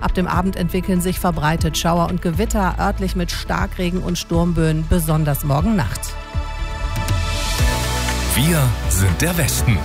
Ab dem Abend entwickeln sich verbreitet Schauer und Gewitter, örtlich mit Starkregen und Sturmböen, besonders morgen Nacht. Wir sind der Westen.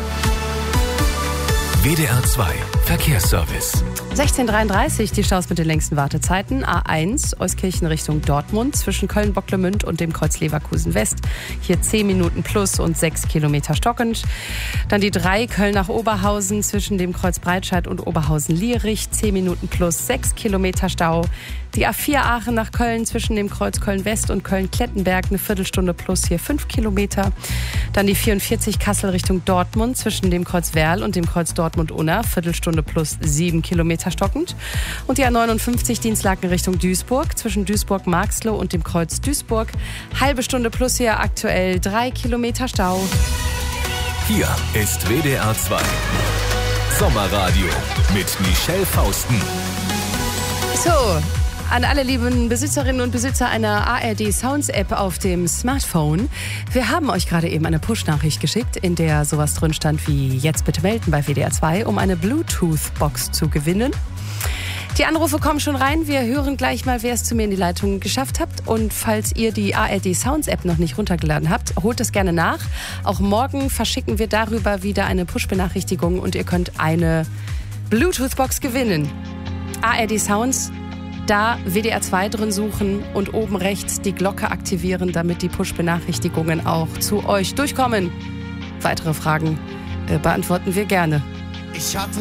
WDR 2 Verkehrsservice. 16:33 die Staus mit den längsten Wartezeiten. A1 Euskirchen Richtung Dortmund zwischen Köln-Bocklemünd und dem Kreuz Leverkusen West. Hier 10 Minuten plus und 6 Kilometer stockend. Dann die 3 Köln nach Oberhausen zwischen dem Kreuz Breitscheid und Oberhausen-Lierich. 10 Minuten plus 6 Kilometer Stau. Die A4 Aachen nach Köln zwischen dem Kreuz Köln-West und Köln-Klettenberg. Eine Viertelstunde plus hier 5 Kilometer. Dann die 44 Kassel Richtung Dortmund zwischen dem Kreuz Werl und dem Kreuz Dortmund-Unna. Viertelstunde plus 7 Kilometer stockend. Und die A59 Dienstlaken Richtung Duisburg zwischen Duisburg-Marxloh und dem Kreuz Duisburg. Halbe Stunde plus hier aktuell 3 Kilometer Stau. Hier ist WDR 2 Sommerradio mit Michelle Fausten. So, an alle lieben Besitzerinnen und Besitzer einer ARD Sounds App auf dem Smartphone. Wir haben euch gerade eben eine Push-Nachricht geschickt, in der sowas drin stand wie jetzt bitte melden bei WDR 2, um eine Bluetooth-Box zu gewinnen. Die Anrufe kommen schon rein. Wir hören gleich mal, wer es zu mir in die Leitung geschafft hat. Und falls ihr die ARD Sounds App noch nicht runtergeladen habt, holt es gerne nach. Auch morgen verschicken wir darüber wieder eine Push-Benachrichtigung und ihr könnt eine Bluetooth-Box gewinnen. ARD Sounds, da WDR 2 drin suchen und oben rechts die Glocke aktivieren, damit die Push-Benachrichtigungen auch zu euch durchkommen. Weitere Fragen beantworten wir gerne. Ich hatte